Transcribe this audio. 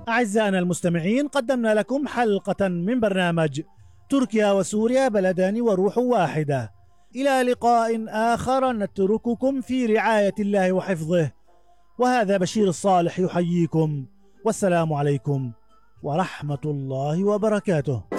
أعزائنا المستمعين، قدمنا لكم حلقة من برنامج تركيا وسوريا بلدان وروح واحدة. إلى لقاء آخر نترككم في رعاية الله وحفظه، وهذا بشير الصالح يحييكم، والسلام عليكم ورحمة الله وبركاته.